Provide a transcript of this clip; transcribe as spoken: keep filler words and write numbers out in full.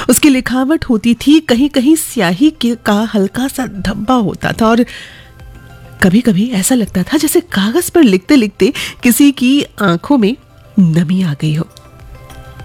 उसकी लिखावट होती थी, कहीं कहीं स्याही का हल्का सा धब्बा होता था और कभी कभी ऐसा लगता था जैसे कागज पर लिखते लिखते किसी की आंखों में नमी आ गई हो।